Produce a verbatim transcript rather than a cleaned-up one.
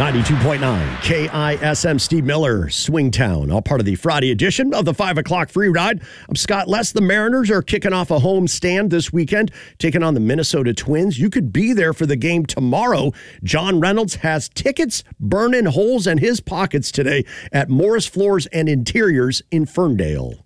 ninety-two point nine K I S M, Steve Miller, Swingtown, all part of the Friday edition of the five o'clock free ride. I'm Scott Less. The Mariners are kicking off a home stand this weekend, taking on the Minnesota Twins. You could be there for the game tomorrow. John Reynolds has tickets burning holes in his pockets today at Morris Floors and Interiors in Ferndale.